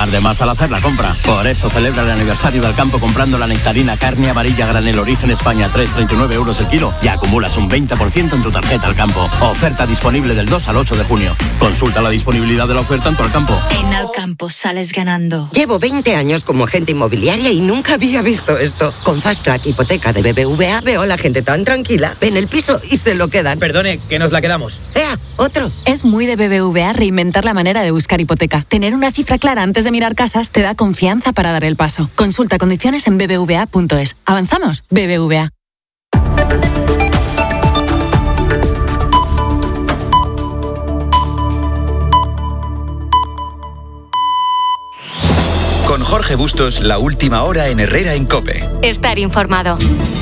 pagar de más al hacer la compra. Por eso celebra el aniversario del campo comprando la nectarina carne amarilla granel Origen España 3,39 € el kilo y acumulas un 20% en tu tarjeta Al Campo. Oferta disponible del 2 al 8 de junio. Consulta la disponibilidad de la oferta en tu Alcampo. En Alcampo sales ganando. Llevo 20 años como agente inmobiliaria y nunca había visto esto. Con Fast Track Hipoteca de BBVA veo a la gente tan tranquila. Ven el piso y se lo quedan. Perdone, que nos la quedamos. Otro. Es muy de BBVA reinventar la manera de buscar hipoteca. Tener una cifra clara antes de mirar casas te da confianza para dar el paso. Consulta condiciones en bbva.es. ¿Avanzamos? BBVA. Con Jorge Bustos, la última hora en Herrera en COPE. Estar informado.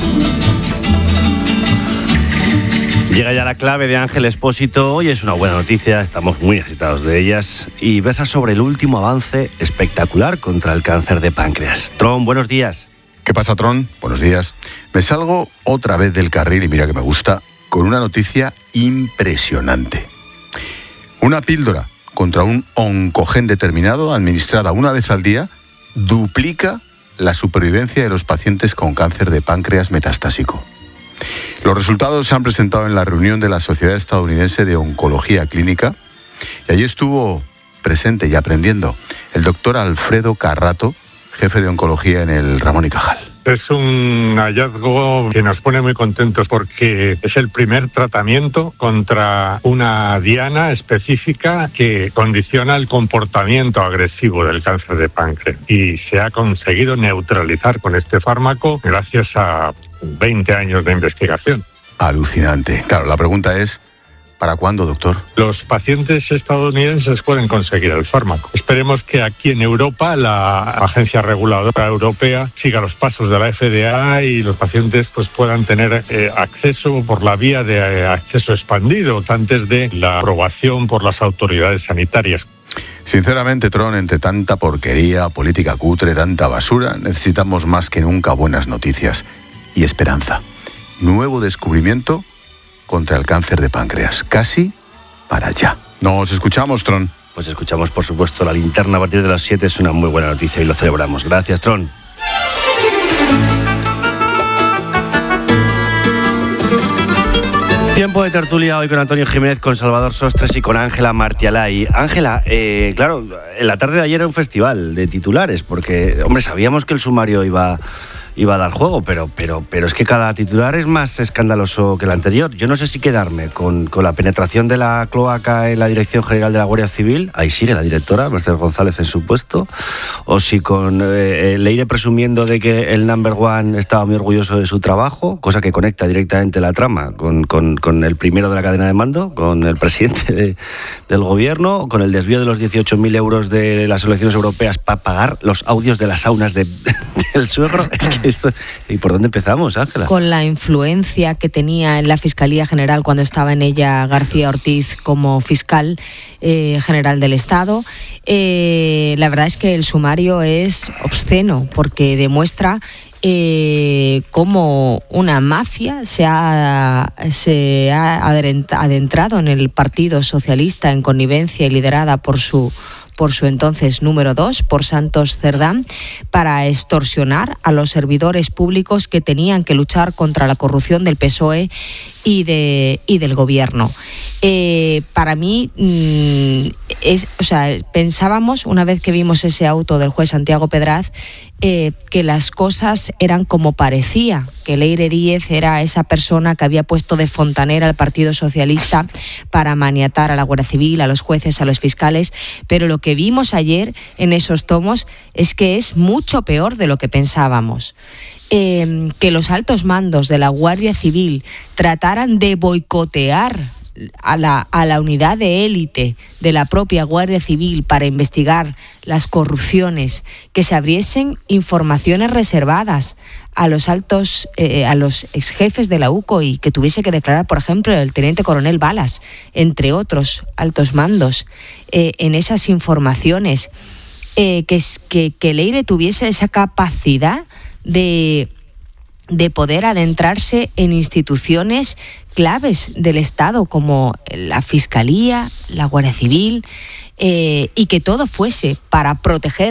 Llega ya la clave de Ángel Expósito. Hoy es una buena noticia, estamos muy necesitados de ellas. Y versa sobre el último avance espectacular contra el cáncer de páncreas. Tron, buenos días. ¿Qué pasa, Tron? Buenos días. Me salgo otra vez del carril, y mira que me gusta, con una noticia impresionante. Una píldora contra un oncogen determinado, administrada una vez al día, duplica la supervivencia de los pacientes con cáncer de páncreas metastásico. Los resultados se han presentado en la reunión de la Sociedad Estadounidense de Oncología Clínica y allí estuvo presente y aprendiendo el doctor Alfredo Carrato, jefe de oncología en el Ramón y Cajal. Es un hallazgo que nos pone muy contentos porque es el primer tratamiento contra una diana específica que condiciona el comportamiento agresivo del cáncer de páncreas y se ha conseguido neutralizar con este fármaco gracias a 20 años de investigación. Alucinante. Claro, la pregunta es, ¿para cuándo, doctor? Los pacientes estadounidenses pueden conseguir el fármaco. Esperemos que aquí en Europa la Agencia Reguladora Europea siga los pasos de la FDA y los pacientes pues puedan tener acceso por la vía de acceso expandido antes de la aprobación por las autoridades sanitarias. Sinceramente, Tron, entre tanta porquería, política cutre, tanta basura, necesitamos más que nunca buenas noticias y esperanza. Nuevo descubrimiento contra el cáncer de páncreas, casi para allá. Nos escuchamos, Tron. Pues escuchamos, por supuesto, la linterna a partir de las 7, es una muy buena noticia y lo celebramos. Gracias, Tron. Tiempo de tertulia hoy con Antonio Jiménez, con Salvador Sostres y con Ángela Martialay. Ángela, claro, en la tarde de ayer era un festival de titulares, porque, hombre, sabíamos que el sumario iba a dar juego, pero es que cada titular es más escandaloso que el anterior. Yo no sé si quedarme con la penetración de la cloaca en la Dirección General de la Guardia Civil, ahí sigue la directora, Mercedes González, en su puesto, o si le iré presumiendo de que el number one estaba muy orgulloso de su trabajo, cosa que conecta directamente la trama con el primero de la cadena de mando, con el presidente del gobierno, con el desvío de los 18.000 euros de las elecciones europeas para pagar los audios de las saunas del suegro. Es que ¿y por dónde empezamos, Ángela? Con la influencia que tenía en la Fiscalía General cuando estaba en ella García Ortiz como fiscal general del Estado. La verdad es que el sumario es obsceno porque demuestra cómo una mafia se ha adentrado en el Partido Socialista en connivencia y liderada por su entonces número 2, por Santos Cerdán, para extorsionar a los servidores públicos que tenían que luchar contra la corrupción del PSOE y del gobierno. Para mí, pensábamos, una vez que vimos ese auto del juez Santiago Pedraz, que las cosas eran como parecía, que Leire Díez era esa persona que había puesto de fontanera al Partido Socialista para maniatar a la Guardia Civil, a los jueces, a los fiscales, pero lo que vimos ayer en esos tomos es que es mucho peor de lo que pensábamos. Que los altos mandos de la Guardia Civil trataran de boicotear a la unidad de élite de la propia Guardia Civil para investigar las corrupciones, que se abriesen informaciones reservadas a los altos, a los exjefes de la UCO y que tuviese que declarar, por ejemplo, el teniente coronel Balas, entre otros altos mandos, en esas informaciones, que Leire tuviese esa capacidad de poder adentrarse en instituciones claves del Estado como la Fiscalía, la Guardia Civil, y que todo fuese para proteger